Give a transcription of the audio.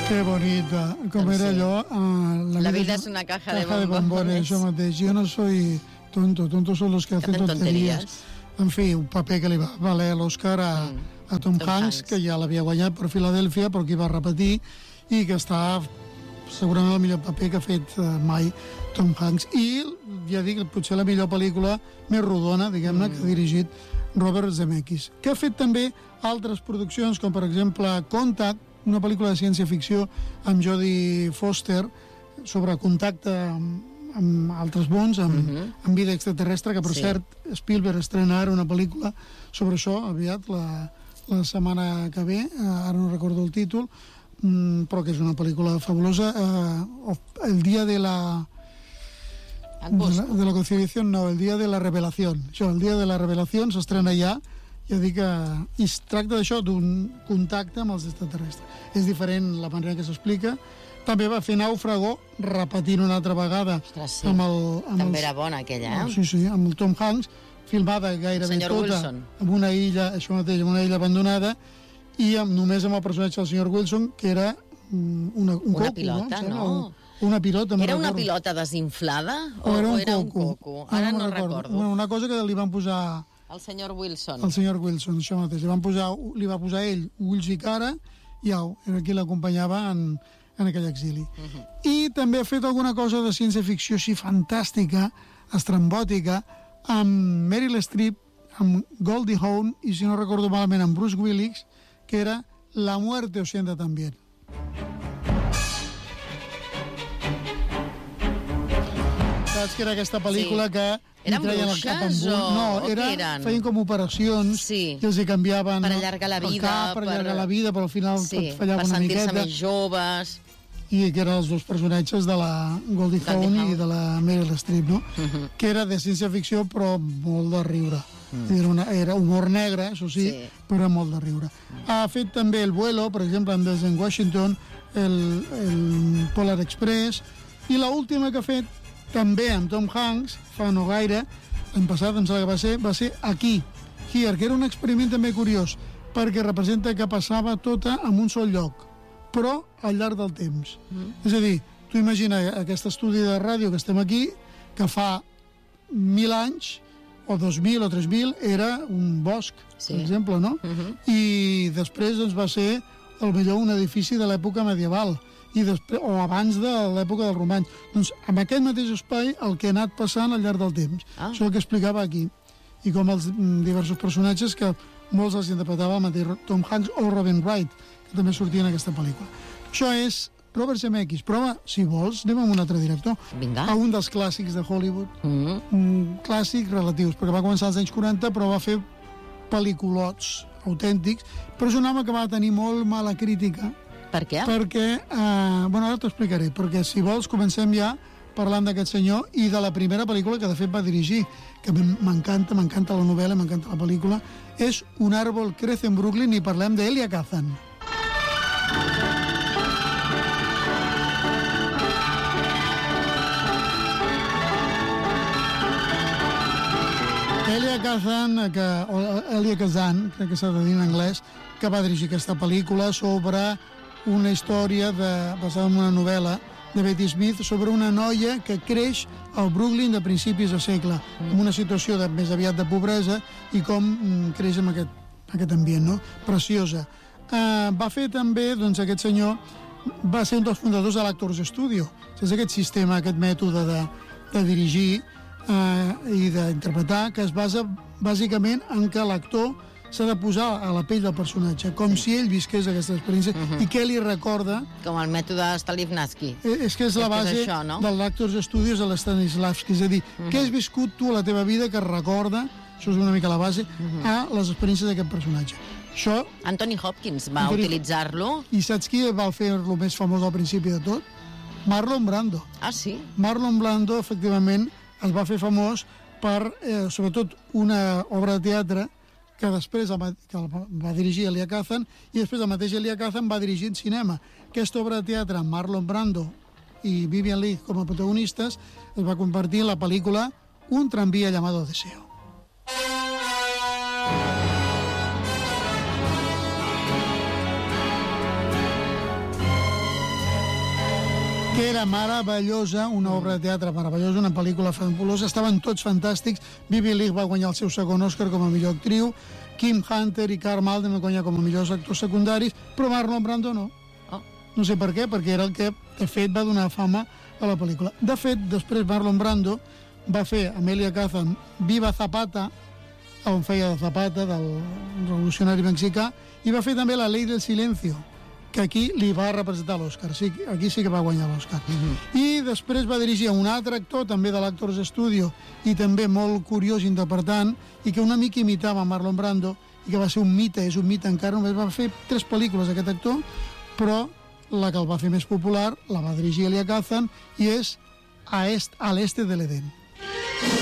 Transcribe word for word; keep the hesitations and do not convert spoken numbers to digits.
Que bonita, com doncs era sí. allò... Uh, la, la vida és una caja, caja de bombones. bombones. Això mateix, jo no soy tonto, tontos son los que, que hacen tonterías. En fi, un paper que li va valer l'Oscar a, mm. a Tom, Tom Hanks, Hanks, que ja l'havia guanyat per Filadèlfia, però que va repetir, i que està segurament el millor paper que ha fet uh, mai Tom Hanks. I, ja dic, potser la millor pel·lícula més rodona, diguem-ne, mm. que ha dirigit Robert Zemeckis, que ha fet també altres produccions, com per exemple Contact, una pel·lícula de ciència-ficció amb Jodie Foster sobre contacte amb, amb altres mons, amb, uh-huh. amb vida extraterrestre, que per sí. cert Spielberg estrena ara una pel·lícula sobre això aviat, la, la setmana que ve, ara no recordo el títol, però que és una pel·lícula fabulosa. El dia de la... De la, de la conciliació, no, el dia de la revelació. Això, el dia de la revelació s'estrena ja. Ja dic que i es tracta d'això, d'un contacte amb els extraterrestres. És diferent la manera que s'explica. També va fer Nàufrago, repetint una altra vegada. Ostres, sí. Amb el, amb també els... era bona aquella, eh? Oh, sí, sí, amb el Tom Hanks, filmada gairebé tota Wilson. En una illa, això mateix, en una illa abandonada, i amb, només amb el personatge del senyor Wilson, que era una, un una coco, pilota, no? no? O una pilota, no era recordo. una pilota desinflada o, o era un, o era coco. un coco? Ara no, no recordo. recordo. Una cosa que li van posar... El senyor Wilson. El senyor Wilson, això mateix. Li, van posar, li va posar ell ulls i cara i au, era qui l'acompanyava en, en aquell exili. Uh-huh. I també ha fet alguna cosa de ciència-ficció així fantàstica, estrambòtica, amb Meryl Streep, amb Goldie Hawn i, si no recordo malament, amb Bruce Willis, que era La muerte os sienta también. Saps que era aquesta pel·lícula sí. que eren bruixes o, no, era, o què eren? Feien com operacions sí. i els hi canviaven per allargar la vida, cap, per allargar per... la vida, però al final sí, tot fallava una miqueta. Per sentir-se més joves. I que eren els dos personatges de la Goldie Hawn i de la Meryl Streep, no? Uh-huh. Que era de ciència-ficció però molt de riure. Mm. Era, una, era humor negre, això sí, sí, però molt de riure. Mm. Ha fet també El vuelo, per exemple, amb Denzel Washington, el, el Polar Express, i l'última que ha fet també amb Tom Hanks, fa no gaire, l'any passat, em sembla que va ser, va ser Aquí, Here, que era un experiment també curiós, perquè representa que passava tota en un sol lloc, però al llarg del temps. Mm. És a dir, tu imagina aquest estudi de ràdio que estem aquí, que fa mil anys, o dos mil o tres mil, era un bosc, sí. per exemple, no? Uh-huh. I després doncs, va ser, el millor, un edifici de l'època medieval, i després, o abans de l'època dels romans. Doncs amb aquest mateix espai el que ha anat passant al llarg del temps. Ah. Això és el que explicava aquí. I com els diversos personatges que molts els interpretava el mateix Tom Hanks o Robin Wright, que també sortia en aquesta pel·lícula. Això és Robert Zemeckis, però home, si vols, anem amb un altre director. Vinga. A un dels clàssics de Hollywood. Mm-hmm. Mm, clàssics relatius, perquè va començar als anys quaranta, però va fer pel·lículots autèntics, però és un home que va tenir molt mala crítica. Per què? Perquè, eh, bueno, ara t'ho explicaré, perquè si vols comencem ja parlant d'aquest senyor i de la primera pel·lícula que de fet va dirigir, que m'encanta, m'encanta la novel·la, m'encanta la pel·lícula, és Un árbol crece en Brooklyn, i parlem d'Elia Kazan. Elia Kazan, que, o Elia Kazan, crec que s'ha de dir en anglès, que va dirigir aquesta pel·lícula sobre una història de, basada en una novel·la de Betty Smith sobre una noia que creix al Brooklyn de principis de segle, mm. en una situació de, més aviat de pobresa, i com mm, creix en aquest, aquest ambient, no? Preciosa. Uh, va fer també, doncs, aquest senyor va ser un dels fundadors de l'Actors Studio, és aquest sistema, aquest mètode de, de dirigir Uh, i d'interpretar, que es basa bàsicament en que l'actor s'ha de posar a la pell del personatge, com sí. si ell visqués aquesta experiència, uh-huh. i què li recorda... Com el mètode Stanislavski. Eh, és que és, és la base és això, no? de l'Actors Studios de l'Stanislavski, és a dir, uh-huh. què has viscut tu a la teva vida que recorda, això és una mica la base, uh-huh. a les experiències d'aquest personatge. Això... Anthony Hopkins va Anthony... utilitzar-lo. I saps qui va fer-lo més famós al principi de tot? Marlon Brando. Ah, sí? Marlon Brando, efectivament, es va fer famós per, eh, sobretot, una obra de teatre que després el, que el va dirigir Elia Kazan, i després el mateix Elia Kazan va dirigir en cinema. Aquesta obra de teatre amb Marlon Brando i Vivian Leigh com a protagonistes es va convertir en la pel·lícula Un tranvía llamado Deseo. que era meravellosa, una obra de teatre meravellosa, una pel·lícula fabulosa, estaven tots fantàstics. Vivien Leigh va guanyar el seu segon Oscar com a millor actriu, Kim Hunter i Karl Malden van guanyar com a millors actors secundaris, però Marlon Brando no. Oh. No sé per què, perquè era el que, de fet, va donar fama a la pel·lícula. De fet, després Marlon Brando va fer Amelia Kazan Viva Zapata, on feia de Zapata, del revolucionari mexicà, i va fer també La Ley del Silencio, que aquí li va representar l'Oscar. Sí, aquí sí que va guanyar l'Oscar. Uh-huh. I després va dirigir a un altre actor, també de l'Actors Studio, i també molt curiós interpretant, i que una mica imitava Marlon Brando, i que va ser un mite, és un mite encara, només va fer tres pel·lícules aquest actor, però la que el va fer més popular la va dirigir Elia Kazan, i és A est, a l'este de l'Edén.